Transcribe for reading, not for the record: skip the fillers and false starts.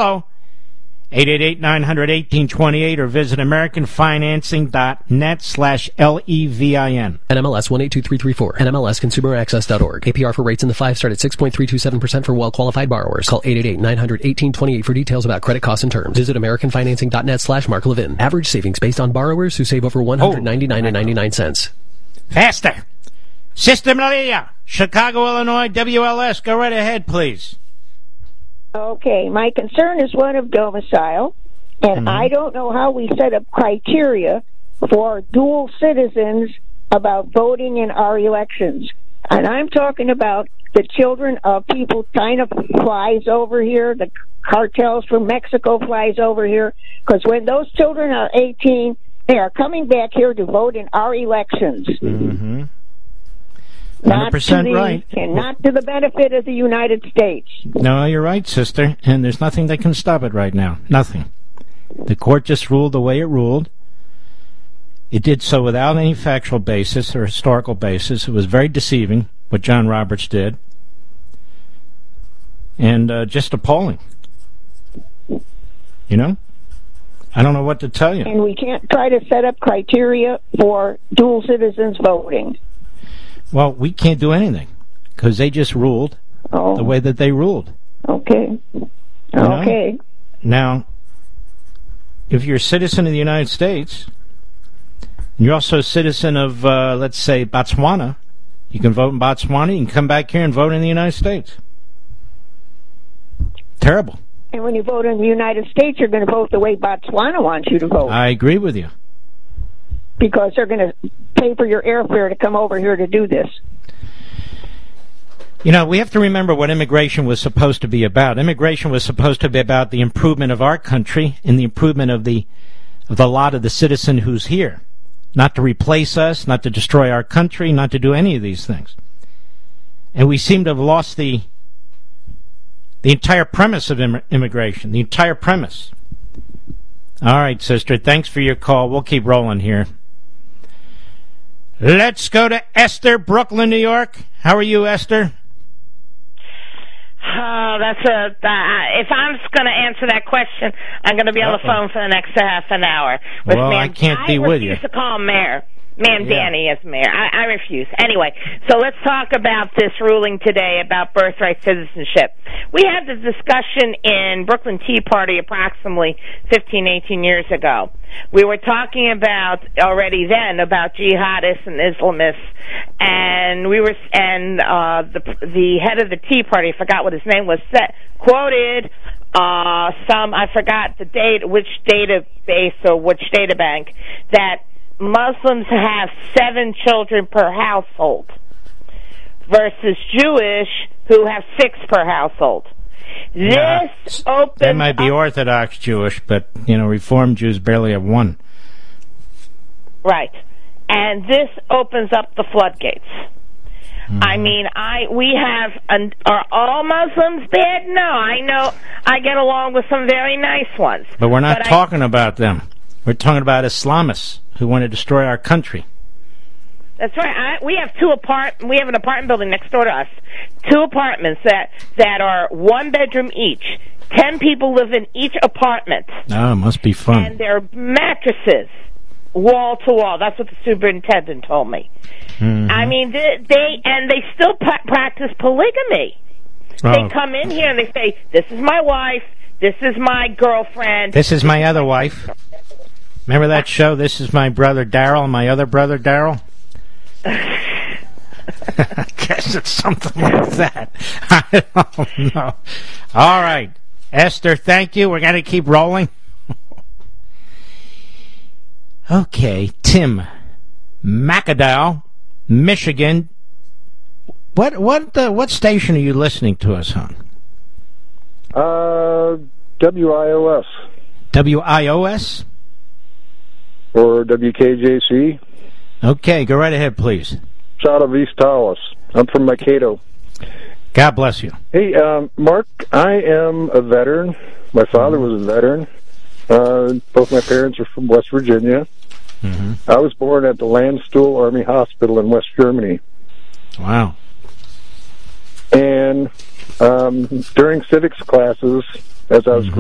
Hello. 888-900-1828 or visit AmericanFinancing.net/LEVIN. NMLS 182334. NMLSConsumerAccess.org. APR for rates in the 5 start at 6.327% for well-qualified borrowers. Call 888-900-1828 for details about credit costs and terms. Visit AmericanFinancing.net/Mark Levin. Average savings based on borrowers who save over $199.99. Faster. Sister Maria, Chicago, Illinois, WLS. Go right ahead, please. Okay, my concern is one of domicile, and I don't know how we set up criteria for dual citizens about voting in our elections. And I'm talking about the children of people. China flies over here, the cartels from Mexico flies over here, because when those children are 18, they are coming back here to vote in our elections. 100% right. And not to the benefit of the United States. No, you're right, sister. And there's nothing that can stop it right now. Nothing. The court just ruled the way it ruled. It did so without any factual basis or historical basis. It was very deceiving, what John Roberts did. And just appalling. You know? I don't know what to tell you. And we can't try to set up criteria for dual citizens voting. Well, we can't do anything because they just ruled the way that they ruled. Okay. Okay. Now, if you're a citizen of the United States, and you're also a citizen of, let's say, Botswana, you can vote in Botswana, you can come back here and vote in the United States. Terrible. And when you vote in the United States, you're going to vote the way Botswana wants you to vote. I agree with you. Because they're going to pay for your airfare to come over here to do this. You know, we have to remember what immigration was supposed to be about. Immigration was supposed to be about the improvement of our country and the improvement of the lot of the citizen who's here. Not to replace us, not to destroy our country, not to do any of these things. And we seem to have lost the entire premise of immigration, the entire premise. All right, sister, thanks for your call. We'll keep rolling here. Let's go to Esther, Brooklyn, New York. How are you, Esther? Oh, if I'm going to answer that question, I'm going to be on the phone for the next half an hour. Well, I can't be with you. I refuse to call him mayor. Danny as mayor. I refuse. Anyway, so let's talk about this ruling today about birthright citizenship. We had this discussion in Brooklyn Tea Party approximately 15, 18 years ago. We were talking about already then about jihadists and Islamists, and the head of the Tea Party, I forgot what his name was, quoted I forgot the date, which database or which databank, that Muslims have 7 children per household versus Jewish who have 6 per household. This opens That might be Orthodox Jewish, but, Reformed Jews barely have 1. Right. And this opens up the floodgates. I mean, are all Muslims bad? No, I know I get along with some very nice ones. But we're not talking about them. We're talking about Islamists who want to destroy our country. That's right. We have we have an apartment building next door to us. 2 apartments that are 1 bedroom each. 10 people live in each apartment. Oh, it must be fun. And they're mattresses, wall to wall. That's what the superintendent told me. Mm-hmm. I mean, they still practice polygamy. Oh. They come in here and they say, "This is my wife. This is my girlfriend. This is my other wife." Remember that show, This Is My Brother Daryl and My Other Brother Daryl? I guess it's something like that. I don't know. All right. Esther, thank you. We're going to keep rolling. Okay. Tim, McAdowell, Michigan. What station are you listening to us on? WIOS. WIOS? Or WKJC. Okay, go right ahead, please. Out of East Tawas. I'm from Mankato. God bless you. Hey, Mark, I am a veteran. My father was a veteran. Both my parents are from West Virginia. Mm-hmm. I was born at the Landstuhl Army Hospital in West Germany. Wow. And during civics classes, as I was